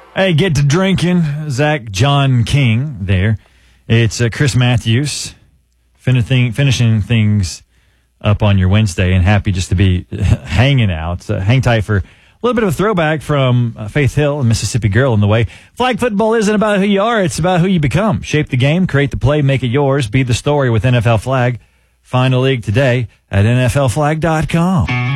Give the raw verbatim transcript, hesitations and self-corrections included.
Hey, get to drinking. Zach John King there. It's uh, Chris Matthews finishing, finishing things up on your Wednesday, and happy just to be hanging out. Uh, hang tight for a little bit of a throwback from uh, Faith Hill, a Mississippi girl in the way. Flag football isn't about who you are, it's about who you become. Shape the game, create the play, make it yours. Be the story with N F L Flag. Find a league today at N F L flag dot com.